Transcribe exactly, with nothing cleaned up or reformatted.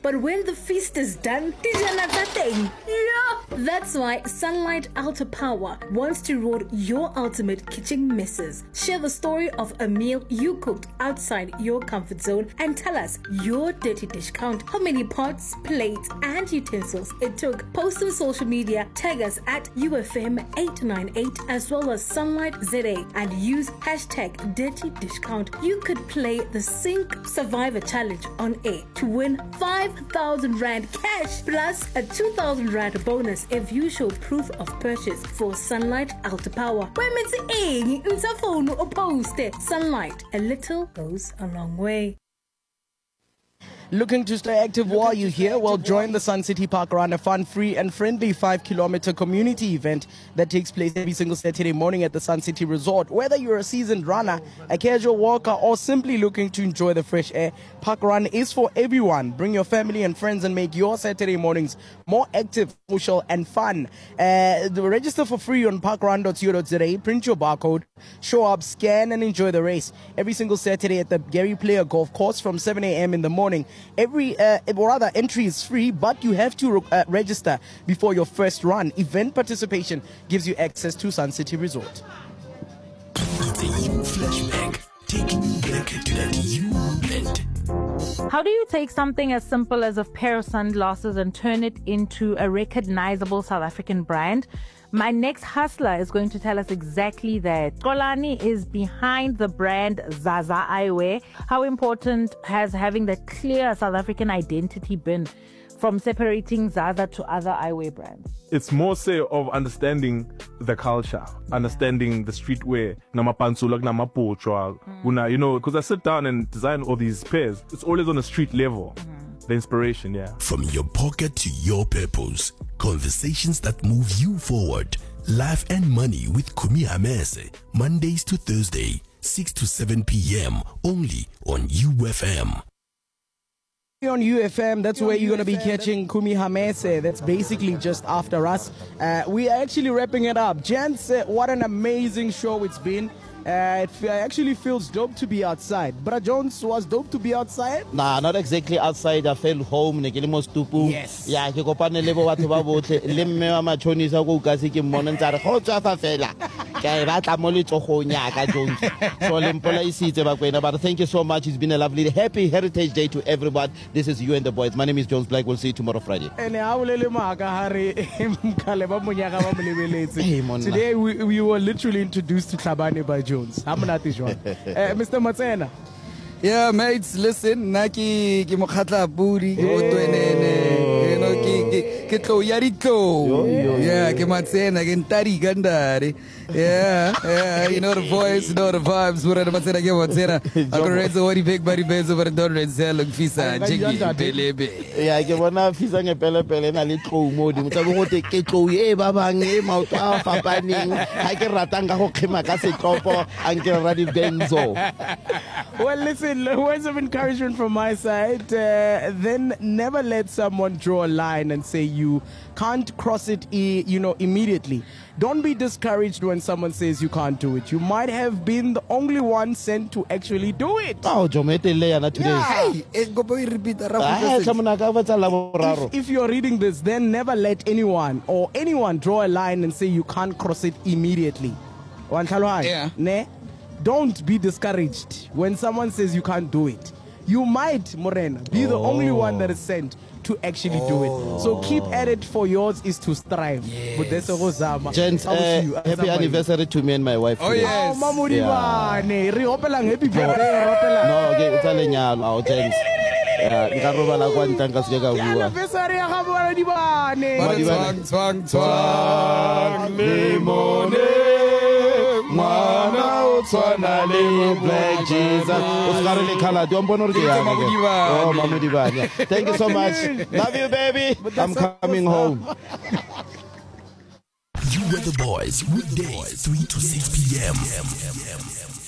but when the feast is done, dijana tsa teng. Yeah. That's why Sunlight Ultra Power wants to road your ultimate kitchen messes. Share the story of a meal you cooked outside your comfort zone and tell us your dirty dish count, how many pots, plates, and utensils it took. Post on social media, tag us at U F M eight nine eight as well as Sunlight Z A and use hashtag dirty dish count. You could play the Sink Survivor Challenge on air to win five thousand Rand cash plus a two thousand Rand bonus if you show proof of purchase for Sunlight Ultra Power. Phone or post it. Sunlight, a little goes a long way. Looking to stay active while you're here? Well, join the Sun City Park Run, a fun, free and friendly five kilometer community event that takes place every single Saturday morning at the Sun City Resort. Whether you're a seasoned runner, a casual walker, or simply looking to enjoy the fresh air, Park Run is for everyone. Bring your family and friends and make your Saturday mornings more active, social and fun. Uh, register for free on parkrun dot co dot za, print your barcode, show up, scan and enjoy the race. Every single Saturday at the Gary Player Golf Course from seven a.m. in the morning. Every, uh, or rather, entry is free, but you have to uh, register before your first run. Event participation gives you access to Sun City Resort. It's a U flashback, taking you back to that U event. How do you take something as simple as a pair of sunglasses and turn it into a recognizable South African brand? My next hustler is going to tell us exactly that. Xolani is behind the brand Zaza Eyewear. How important has having that clear South African identity been from separating Zaza to other eyewear brands? It's more so of understanding the culture, understanding the streetwear, namapansulak, namapochwa, una, you know, because I sit down and design all these pairs. It's always on a street level. The inspiration, yeah. From your pocket to your purpose, conversations that move you forward. Life and Money with Kumi Hamese, Mondays to Thursday, six to seven p.m. only on U F M. On U F M, that's where you're going to be catching Kumi Hamese. That's basically just after us. Uh, we are actually wrapping it up. Gents, uh, what an amazing show it's been. Uh, it actually feels dope to be outside. Bra Jones, was dope to be outside? Nah, not exactly outside. I felt home. Yes. Yeah, ke kopane le bo batho ba botle le mme wa matshoni sa go ka se ke mmone ntse re go tswa fa fela. Ke a batla mo le tsogong ya ka Jones. So le mpola isitse ba kwena, but thank you so much. It's been a lovely happy Heritage Day to everyone. This is you and the boys. My name is Jones Black. We'll see you tomorrow Friday. Today we, we were literally introduced to Tlhabane by Jones. uh, Mister Matsena. Yeah, mates, listen, naki ki mokhatla buri ki otwenene, you know, ki ki ki tlo yari tlo. Yeah, ki Matsena ki ntari gandari. Yeah, yeah, you know the voice, you know the vibes. Mura Matsena ki Matsena. Ako rezo wari big body bezo but don't rezo look fisa jigi belebe. Yeah, ke bona fisa nge pele pele na le tlo mo di motsa go te ke tlo e ba bang e maoto a fapaneng ha ke ratanga go khema ka setlopo anke radi benzo. Well, listen, words of encouragement from my side. Uh, then never let someone draw a line and say you can't cross it, e- you know, immediately. Don't be discouraged when someone says you can't do it. You might have been the only one sent to actually do it. Oh, Jomete Leana today. Hey, go repeat If, if you're reading this, then never let anyone or anyone draw a line and say you can't cross it immediately. Yeah. Ne? Don't be discouraged when someone says you can't do it. You might, Morena, be the oh. only one that is sent to actually oh. do it. So keep at it, for yours is to strive. Yes. But that's a Gents, uh, happy anniversary to me and my wife. Oh, yes. Oh, Mamudi Bane. Rihopelang happy birthday. No, okay, it's a lenyalo. Oh, thanks. Anniversary ya gago Mamudi Bane. Twang, twang, twang, lemone. Mana utswana le Black Jesus. Uskare le khala do mbono re ya. Oh, Mamudi Bane. Thank you so much. Love you, baby. I'm coming home. You were the boys, weekdays, three to six p.m.